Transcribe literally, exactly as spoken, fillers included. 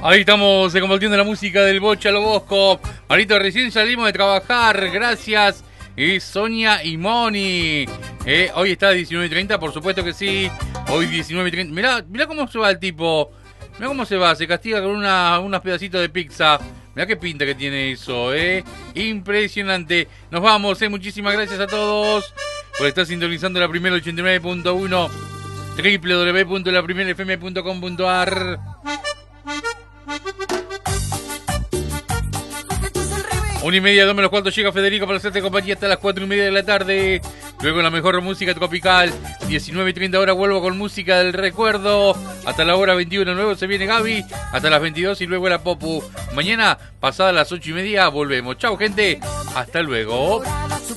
Ahí estamos eh, compartiendo la música del Bocha Lo Bosco. Marito, recién salimos de trabajar, gracias. Y Sonia y Moni. Eh, hoy está a diecinueve y treinta, por supuesto que sí. Hoy diecinueve y treinta. Mirá, mirá cómo se va el tipo. Mirá cómo se va, se castiga con una, unos pedacitos de pizza. Mirá qué pinta que tiene eso, eh. Impresionante. Nos vamos, eh. Muchísimas gracias a todos por estar sintonizando la primera ochenta y nueve punto uno. doble u doble u doble u punto la primera f m punto com punto a r. Una y media, dos menos cuarto llega Federico para hacerte compañía hasta las cuatro y media de la tarde. Luego la mejor música tropical. diecinueve y treinta horas vuelvo con música del recuerdo. Hasta la hora veintiuno. Luego se viene Gaby. Hasta las veintidós y luego la Popu. Mañana, pasada las ocho y media, volvemos. Chau, gente. Hasta luego.